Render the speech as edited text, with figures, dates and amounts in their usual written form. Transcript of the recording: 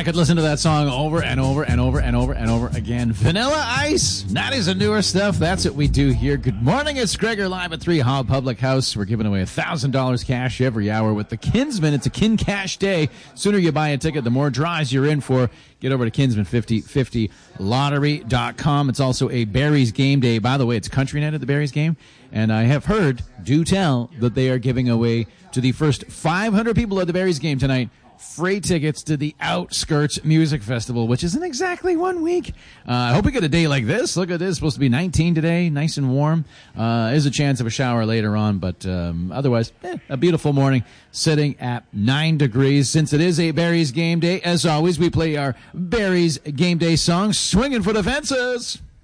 could listen to that song over and over and over and over and over again. Vanilla Ice. That is the newer stuff. That's what we do here. Good morning. It's Gregor live at 3 Hall Public House. We're giving away $1,000 cash every hour with the Kinsman. It's a Kin Cash Day. Sooner you buy a ticket, the more draws you're in for. Get over to Kinsman5050lottery.com. It's also a Barry's Game Day. By the way, it's country night at the Barry's Game. And I have heard, do tell, that they are giving away to the first 500 people at the Barry's Game tonight free tickets to the Outskirts Music Festival, which isn't exactly 1 week. I hope we get a day like this. Look at this. It's supposed to be 19 today, nice and warm. There's a chance of a shower later on, but otherwise, a beautiful morning sitting at 9 degrees. Since it is a Barry's Game Day, as always, we play our Barry's Game Day song, Swinging for the Fences.